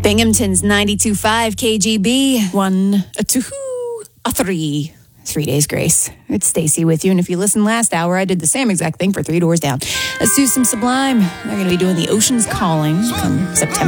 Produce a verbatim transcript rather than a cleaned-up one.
Binghamton's ninety-two point five K G B. One, a two, a three. Three days grace. It's Stacy with you. And if you listened last hour, I did the same exact thing for Three Doors Down. Let's do some Sublime. They're going to be doing The Ocean's Calling come September.